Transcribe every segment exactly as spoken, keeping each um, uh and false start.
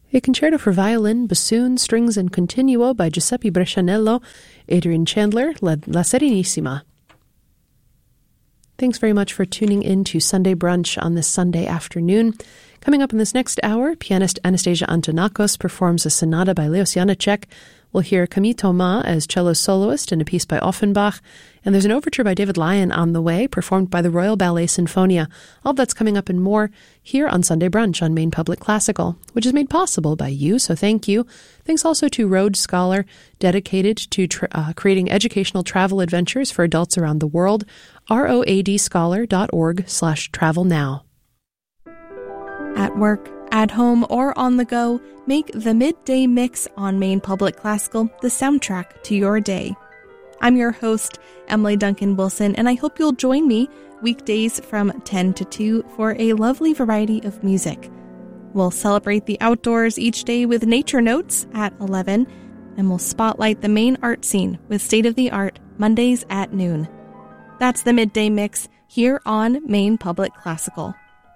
A concerto for violin, bassoon, strings, and continuo by Giuseppe Brescianello. Adrian Chandler led La Serenissima. Thanks very much for tuning in to Sunday Brunch on this Sunday afternoon. Coming up in this next hour, pianist Anastasia Antonakos performs a sonata by Leos Janáček. We'll hear Camille Thomas as cello soloist in a piece by Offenbach. And there's an overture by David Lyon on the way, performed by the Royal Ballet Sinfonia. All that's coming up and more here on Sunday Brunch on Maine Public Classical, which is made possible by you, so thank you. Thanks also to Rhodes Scholar, dedicated to tra- uh, creating educational travel adventures for adults around the world, roadscholar.org slash travel now. At work, at home, or on the go, make the Midday Mix on Maine Public Classical the soundtrack to your day. I'm your host, Emily Duncan Wilson, and I hope you'll join me weekdays from ten to two for a lovely variety of music. We'll celebrate the outdoors each day with Nature Notes at eleven, and we'll spotlight the Maine art scene with state-of-the-art Mondays at noon. That's the Midday Mix here on Maine Public Classical.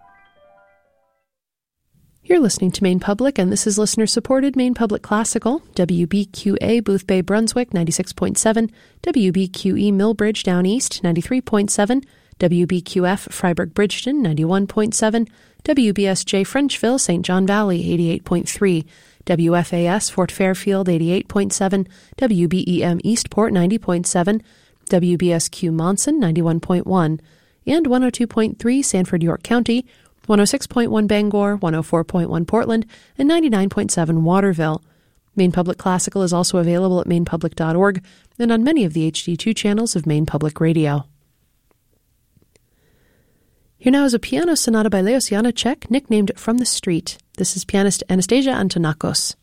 You're listening to Maine Public, and this is listener-supported Maine Public Classical, W B Q A Boothbay, Brunswick, ninety-six point seven, W B Q E Millbridge, Down East, ninety-three point seven, W B Q F Freiburg-Bridgeton, ninety-one point seven, W B S J Frenchville, Saint John Valley, eighty-eight point three, W F A S Fort Fairfield, eighty-eight point seven, W B E M Eastport, ninety point seven, W B S Q Monson, ninety-one point one, and one oh two point three Sanford, York County, one oh six point one Bangor, one oh four point one Portland, and ninety-nine point seven Waterville. Maine Public Classical is also available at maine public dot org and on many of the H D two channels of Maine Public Radio. Here now is a piano sonata by Leos Janáček, nicknamed From the Street. This is pianist Anastasia Antonakos.